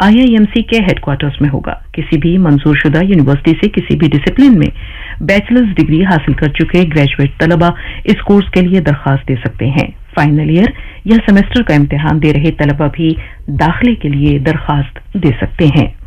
IIMC के headquarters में होगा। किसी भी मंजूरशुदा यूनिवर्सिटी से किसी भी डिसिप्लिन में बैचलर्स डिग्री हासिल कर चुके ग्रेजुएट तलबा इस कोर्स के लिए दरखास्त दे सकते हैं। फाइनल ईयर या सेमेस्टर का इम्तिहान दे रहे तलबा भी दाखिले के लिए दरखास्त दे सकते हैं।